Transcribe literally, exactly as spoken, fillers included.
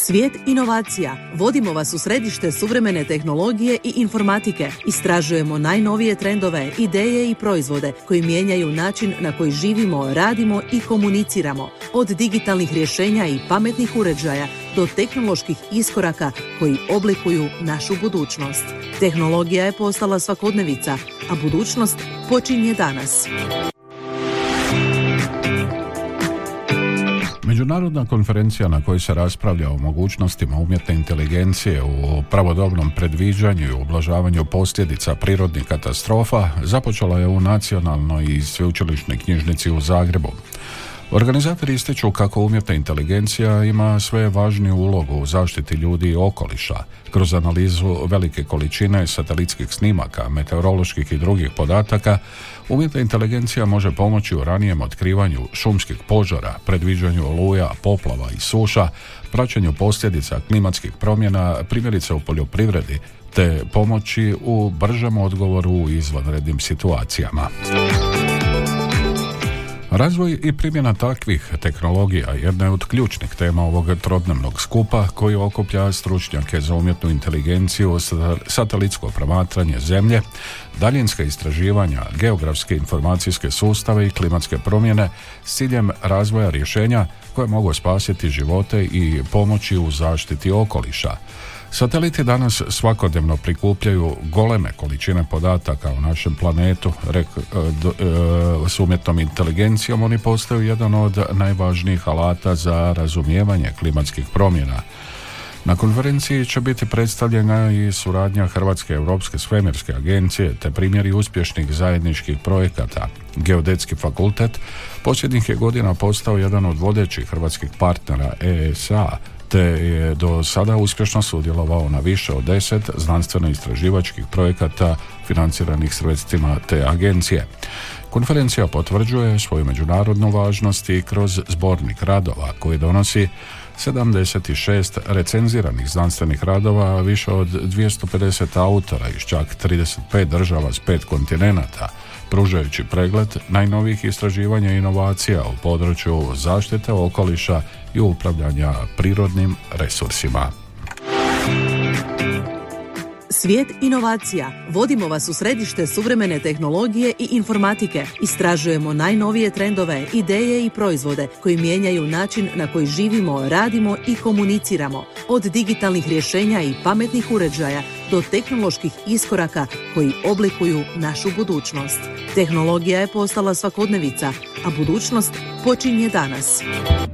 Svijet inovacija. Vodimo vas u središte suvremene tehnologije i informatike. Istražujemo najnovije trendove, ideje i proizvode koji mijenjaju način na koji živimo, radimo i komuniciramo. Od digitalnih rješenja i pametnih uređaja do tehnoloških iskoraka koji oblikuju našu budućnost. Tehnologija je postala svakodnevica, a budućnost počinje danas. Međunarodna konferencija na kojoj se raspravlja o mogućnostima umjetne inteligencije u pravodobnom predviđanju i ublažavanju posljedica prirodnih katastrofa započela je u Nacionalnoj i sveučilišnoj knjižnici u Zagrebu. Organizatori ističu kako umjetna inteligencija ima sve važniju ulogu u zaštiti ljudi i okoliša. Kroz analizu velike količine satelitskih snimaka, meteoroloških i drugih podataka, umjetna inteligencija može pomoći u ranijem otkrivanju šumskih požara, predviđanju oluja, poplava i suša, praćenju posljedica klimatskih promjena, primjerice u poljoprivredi, te pomoći u bržem odgovoru u izvanrednim situacijama. Razvoj i primjena takvih tehnologija jedna je od ključnih tema ovog trodnevnog skupa koji okuplja stručnjake za umjetnu inteligenciju, satelitsko promatranje zemlje, daljinska istraživanja, geografske informacijske sustave i klimatske promjene s ciljem razvoja rješenja koje mogu spasiti živote i pomoći u zaštiti okoliša. Sateliti danas svakodnevno prikupljaju goleme količine podataka o našem planetu. Rek, d, e, s umjetnom inteligencijom oni postaju jedan od najvažnijih alata za razumijevanje klimatskih promjena. Na konferenciji će biti predstavljena i suradnja Hrvatske Europske svemirske agencije te primjeri uspješnih zajedničkih projekata. Geodetski fakultet posljednjih je godina postao jedan od vodećih hrvatskih partnera E S A, te je do sada uspješno sudjelovao na više od deset znanstveno-istraživačkih projekata financiranih sredstvima te agencije. Konferencija potvrđuje svoju međunarodnu važnost i kroz zbornik radova koji donosi sedamdeset šest recenziranih znanstvenih radova, više od dvjesto pedeset autora iz čak trideset pet država s pet kontinenata, pružajući pregled najnovijih istraživanja i inovacija u području zaštite okoliša i upravljanja prirodnim resursima. Svijet inovacija. Vodimo vas u središte suvremene tehnologije i informatike. Istražujemo najnovije trendove, ideje i proizvode koji mijenjaju način na koji živimo, radimo i komuniciramo. Od digitalnih rješenja i pametnih uređaja do tehnoloških iskoraka koji oblikuju našu budućnost. Tehnologija je postala svakodnevica, a budućnost počinje danas.